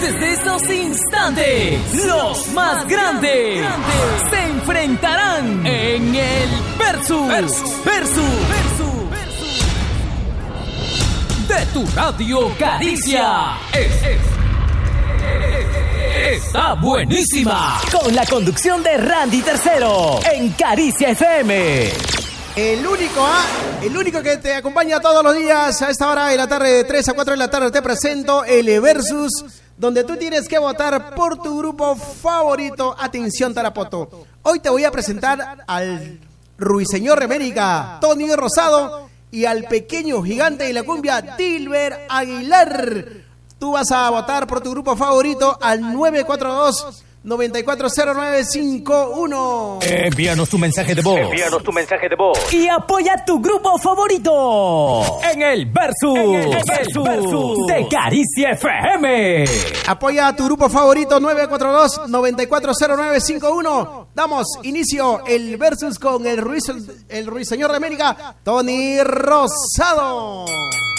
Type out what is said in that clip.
Desde estos instantes, los más grandes se enfrentarán en el Versus de tu radio Caricia. Está buenísima. Con la conducción de Randy Tercero en Caricia FM. El único que te acompaña todos los días a esta hora de la tarde, de 3 a 4 de la tarde, te presento el Versus, donde tú tienes que votar por tu grupo favorito. Atención, Tarapoto. Hoy te voy a presentar al Ruiseñor de América, Tony Rosado, y al pequeño gigante de la cumbia, Dilber Aguilar. Tú vas a votar por tu grupo favorito al 942-940951. Envíanos tu mensaje de voz. Y apoya tu grupo favorito en el Versus de Caricia FM. Apoya a tu grupo favorito, 942-940951. Damos inicio el Versus con el Ruiseñor de América, Tony Rosado.